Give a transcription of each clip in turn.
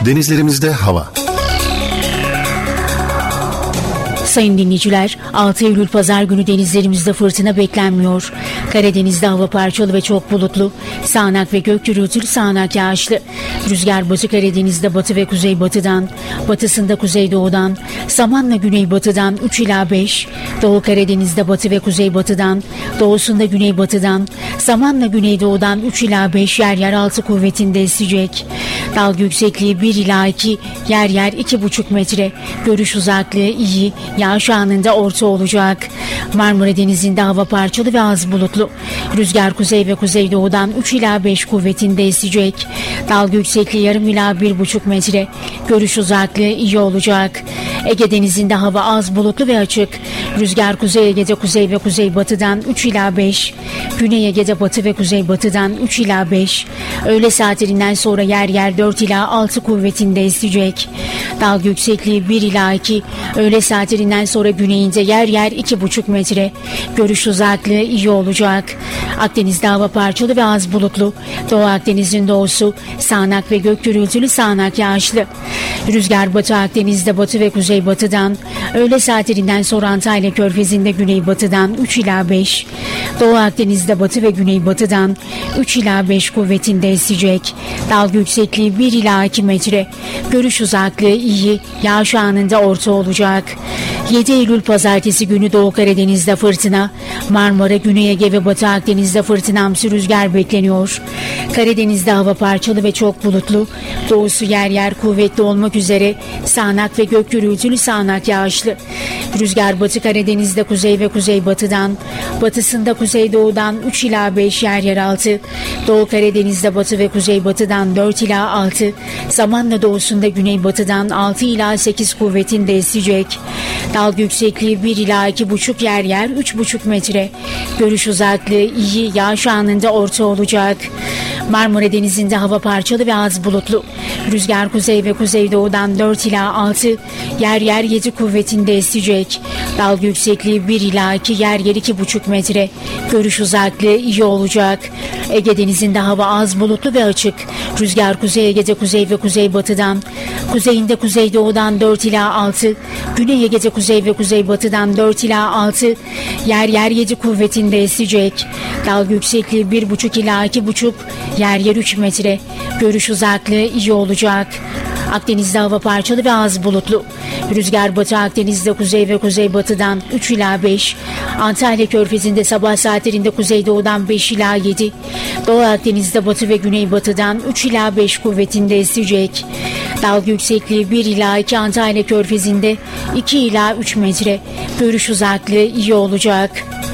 Denizlerimizde hava. Sayın dinleyiciler, 6 Eylül Pazar günü denizlerimizde fırtına beklenmiyor. Karadeniz'de hava parçalı ve çok bulutlu. Sağanak ve gök gürültülü, sağanak yağışlı. Rüzgar Batı Karadeniz'de batı ve kuzeybatıdan, batısında kuzeydoğudan, Samanla güneybatıdan 3 ila 5, Doğu Karadeniz'de batı ve kuzeybatıdan, doğusunda güneybatıdan, Samanla güneydoğudan 3 ila 5, yer yer 6 kuvvetinde esecek. Dalga yüksekliği 1 ila 2, yer yer 2,5 metre. Görüş uzaklığı iyi, yağış anında orta olacak. Marmara Denizi'nde hava parçalı ve az bulutlu. Rüzgar kuzey ve kuzeydoğudan 3 ila 5 kuvvetinde esecek. Dalga yüksekliği yarım ila 1,5 metre. Görüş uzaklığı iyi olacak. Ege Denizi'nde hava az bulutlu ve açık. Rüzgar Kuzey Ege'de kuzey ve kuzeybatıdan 3 ila 5. Güney Ege'de batı ve kuzeybatıdan 3 ila 5. Öğle saatlerinden sonra yer yer 4 ila 6 kuvvetinde esecek. Dalga yüksekliği 1 ila 2. Öğle saatlerinden sonra güneyinde yer yer 2,5 metre. Görüş uzaklığı iyi olacak. Akdeniz'de hava parçalı ve az bulutlu. Doğu Akdeniz'in doğusu sağanak ve gök gürültülü, sağanak yağışlı. Rüzgar Batı Akdeniz'de batı ve kuzeybatıdan, öğle saatlerinden sonra Antalya Körfezi'nde güneybatıdan 3 ila 5. Doğu Akdeniz'de batı ve güneybatıdan 3 ila 5 kuvvetinde esecek. Dalga yüksekliği 1 ila 2 metre. Görüş uzaklığı iyi, yağış anında orta olacak. 7 Eylül Pazartesi günü Doğu Karadeniz'de fırtına, Marmara, Güney Ege ve Batı Akdeniz'de fırtınamsı rüzgar bekleniyor. Karadeniz'de hava parçalı ve çok bulutlu, doğusu yer yer kuvvetli olmak üzere sağanak ve gök gürültülü, sağanak yağışlı. Rüzgar Batı Karadeniz'de kuzey ve kuzeybatıdan, batısında kuzeydoğudan 3 ila 5, yer yer 6. Doğu Karadeniz'de batı ve kuzeybatıdan 4 ila 6. Samanla doğusunda güneybatıdan 6 ila 8 kuvvetinde esecek. Dalga yüksekliği 1 ila 2,5, yer yer 3,5 metre. Görüş uzaklığı iyi, yağış anında orta olacak. Marmara Denizi'nde hava parçalı ve az bulutlu. Rüzgar kuzey ve kuzeydoğudan 4 ila 6, yer yer 7 kuvvetinde esecek. Dalga yüksekliği 1 ila 2, yer yer 2,5 metre. Görüş uzaklığı iyi olacak. Ege Denizi'nde hava az bulutlu ve açık. Rüzgar Kuzey Ege'de kuzey ve kuzeybatıdan, kuzeyinde kuzeydoğudan 4 ila 6, Güney Ege'de kuzey ve kuzeybatıdan 4 ila 6, yer yer 7 kuvvetinde esecek. Dalga yüksekliği 1,5 ila 2,5, yer yer 3 metre. Görüş uzaklığı iyi olacak. Akdeniz'de hava parçalı ve az bulutlu. Rüzgar Batı Akdeniz'de kuzey ve kuzeybatıdan 3 ila 5. Antalya Körfezi'nde sabah saatlerinde kuzeydoğudan 5 ila 7. Doğu Akdeniz'de batı ve güneybatıdan 3 ila 5 kuvvetinde esecek. Dalga yüksekliği 1 ila 2, Antalya Körfezi'nde 2 ila 3 metre. Görüş uzaklığı iyi olacak.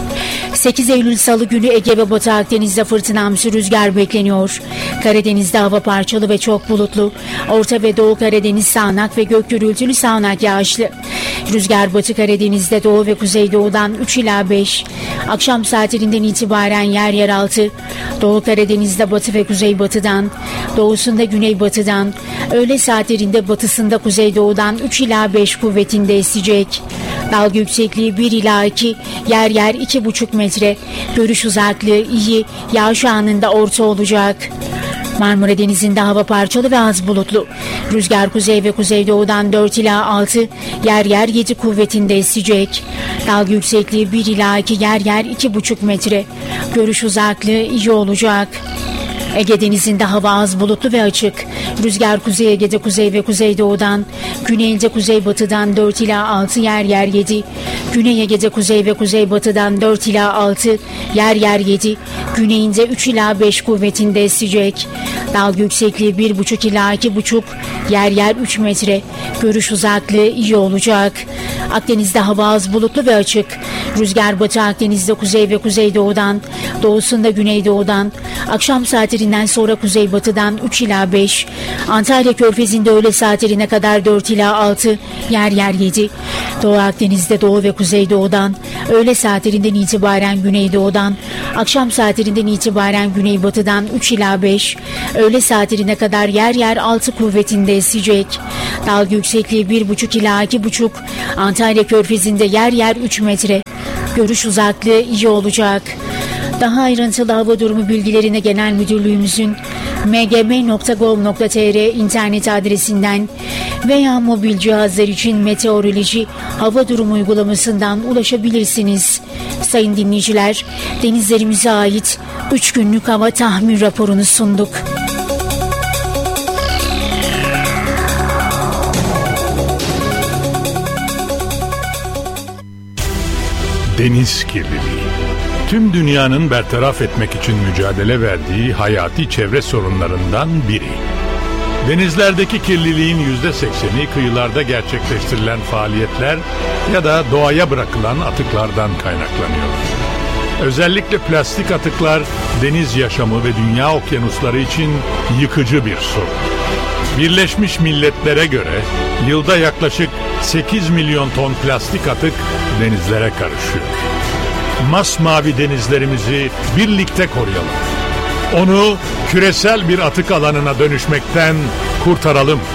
8 Eylül Salı günü Ege ve Batı Akdeniz'de fırtınamsı rüzgar bekleniyor. Karadeniz'de hava parçalı ve çok bulutlu. Orta ve Doğu Karadeniz sağanak ve gök gürültülü, sağanak yağışlı. Rüzgar Batı Karadeniz'de doğu ve kuzeydoğudan 3 ila 5. Akşam saatlerinden itibaren yer yer 6. Doğu Karadeniz'de batı ve kuzeybatıdan, doğusunda güneybatıdan, öğle saatlerinde batısında kuzeydoğudan 3 ila 5 kuvvetinde esecek. Dalga yüksekliği 1 ila 2, yer yer 2,5 metre. Görüş uzaklığı iyi, yağış anında orta olacak. Marmara Denizi'nde hava parçalı ve az bulutlu. Rüzgar kuzey ve kuzeydoğudan 4 ila 6, yer yer 7 kuvvetinde esecek. Dalga yüksekliği 1 ila 2, yer yer 2,5 metre. Görüş uzaklığı iyi olacak. Ege Denizi'nde hava az bulutlu ve açık. Rüzgar Kuzey Ege'de kuzey ve kuzeydoğudan, güneyinde kuzeybatıdan 4 ila 6, yer yer 7. Güney Ege'de kuzey ve kuzeybatıdan 4 ila 6, yer yer 7. Güneyinde 3 ila 5 kuvvetinde esecek. Dalga yüksekliği 1,5 ila 2,5, yer yer 3 metre. Görüş uzaklığı iyi olacak. Akdeniz'de hava az bulutlu ve açık. Rüzgar Batı Akdeniz'de kuzey ve kuzeydoğudan, doğusunda güneydoğudan, akşam saatlerinden sonra kuzeybatıdan 3 ila 5. Antalya Körfezi'nde öğle saatlerine kadar 4 ila 6, yer yer 7. Doğu Akdeniz'de doğu ve kuzeydoğudan, öğle saatlerinden itibaren güneydoğudan, akşam saatlerinden itibaren güneybatıdan 3 ila 5. Öğle saatlerine kadar yer yer 6 kuvvetinde esecek. Dalga yüksekliği 1,5 ila 2,5. Antalya Körfezi'nde yer yer 3 metre. Görüş uzaklığı iyi olacak. Daha ayrıntılı hava durumu bilgilerine Genel Müdürlüğümüzün mgm.gov.tr internet adresinden veya mobil cihazlar için meteoroloji hava durumu uygulamasından ulaşabilirsiniz. Sayın dinleyiciler, denizlerimize ait 3 günlük hava tahmin raporunu sunduk. Deniz kirliliği, tüm dünyanın bertaraf etmek için mücadele verdiği hayati çevre sorunlarından biri. Denizlerdeki kirliliğin %80'i kıyılarda gerçekleştirilen faaliyetler ya da doğaya bırakılan atıklardan kaynaklanıyor. Özellikle plastik atıklar deniz yaşamı ve dünya okyanusları için yıkıcı bir sorun. Birleşmiş Milletler'e göre yılda yaklaşık 8 milyon ton plastik atık denizlere karışıyor. Masmavi denizlerimizi birlikte koruyalım. Onu küresel bir atık alanına dönüşmekten kurtaralım.